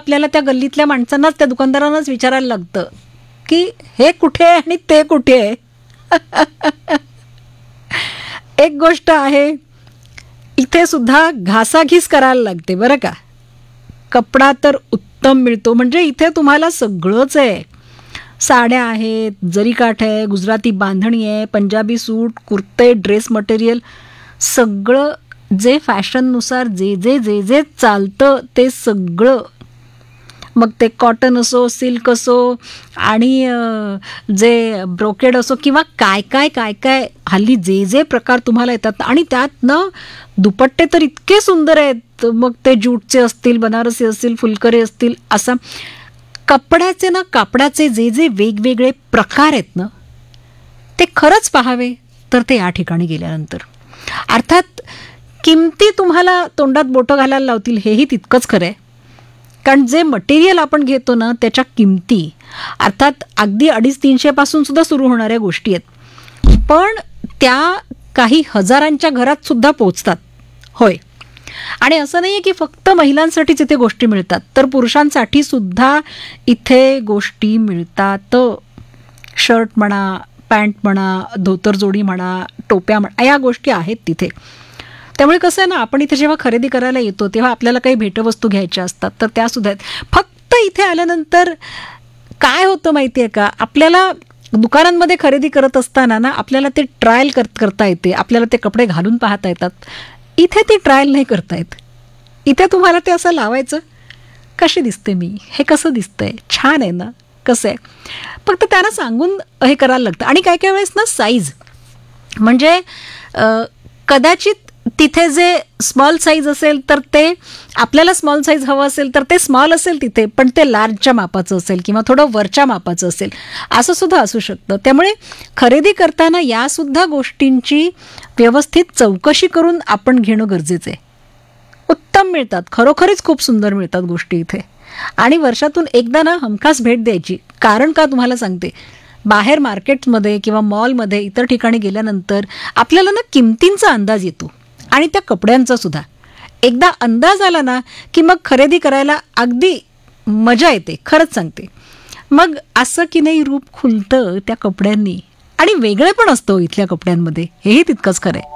आपल्याला त्या गल्लीतल्या माणसांनाच, त्या दुकानदारांनाच विचारायला लागतं की हे कुठे आहे आणि ते कुठे आहे. एक गोष्ट आहे, इथे सुद्धा घासाघीस करायला लागते बरं का. कपडा तर उत्तम मिळतो, म्हणजे इथे तुम्हाला सगळंच आहे. साड्या आहेत, जरीकाठ आहे, गुजराती बांधणी आहे, पंजाबी सूट, कुर्ते, ड्रेस मटेरियल, सगळं जे फॅशननुसार जे जे जे जे चालतं ते सगळं. मग ते कॉटन असो, सिल्क असो, आणि जे ब्रोकेड असो, किंवा काय काय काय काय हल्ली जे जे प्रकार तुम्हाला येतात. आणि त्यात ना दुपट्टे तर इतके सुंदर आहेत. मग ते ज्यूटचे असतील, बनारसी असतील, फुलकरी असतील, असं कपड्याचे ना, कापडाचे जे जे वेगवेगळे प्रकार आहेत ना, ते खरंच पाहावे तर ते या ठिकाणी गेल्यानंतर. अर्थात किमती तुम्हाला तोंडात बोटं घालायला लावतील, हेही तितकंच खरं आहे. कारण जे मटेरियल आपण घेतो ना, त्याच्या किमती अर्थात अगदी 250-300 पासून सुद्धा सुरू होणाऱ्या गोष्टी आहेत, पण त्या काही हजारांच्या घरात सुद्धा पोचतात. होय. आणि असं नाही आहे की फक्त महिलांसाठीच इथे गोष्टी मिळतात, तर पुरुषांसाठी सुद्धा इथे गोष्टी मिळतात. शर्ट म्हणा, पॅन्ट म्हणा, धोतर जोडी म्हणा, टोप्या म्हणा, या गोष्टी आहेत तिथे. त्यामुळे कसं आहे ना, आपण इथे जेव्हा खरेदी करायला येतो तेव्हा आपल्याला काही भेटवस्तू घ्यायच्या असतात, तर त्या सुद्धा आहेत. फक्त इथे आल्यानंतर काय होतं माहिती आहे का, आपल्याला दुकानांमध्ये खरेदी करत असताना ना, आपल्याला ते ट्रायल करता येते, आपल्याला ते कपडे घालून पाहता येतात. इथे ती ट्रायल नाही करता येत. इथे तुम्हाला ते असं लावायचं, कशी दिसते मी, हे कसं दिसतंय, छान आहे ना, कसं आहे, फक्त त्यांना सांगून हे करायला लागतं. आणि काही काही वेळेस ना साईज, म्हणजे कदाचित तिथे जे स्मॉल साईज असेल तर ते आपल्याला स्मॉल साईज हवं असेल तर ते स्मॉल असेल तिथे, पण ते लार्जच्या मापाचं असेल किंवा थोडं वरच्या मापाचं असेल, असं सुद्धा असू शकतं. त्यामुळे खरेदी करताना यासुद्धा गोष्टींची व्यवस्थित चौकशी करून आपण घेणं गरजेचं आहे. उत्तम मिळतात, खरोखरीच खूप सुंदर मिळतात गोष्टी इथे. आणि वर्षातून एकदा ना हमखास भेट द्यायची. कारण का तुम्हाला सांगते, बाहेर मार्केटमध्ये किंवा मॉलमध्ये इतर ठिकाणी गेल्यानंतर आपल्याला ना किमतींचा अंदाज येतो, आणि त्या कपड्यांचा सुद्धा. एकदा अंदाज आला ना की मग खरेदी करायला अगदी मजा येते, खरंच सांगते. मग असं की नाही रूप खुलतं त्या कपड्यांनी, आणि वेगळे पण असतं इथल्या कपड्यांमध्ये, हेही तितकंच खरं आहे.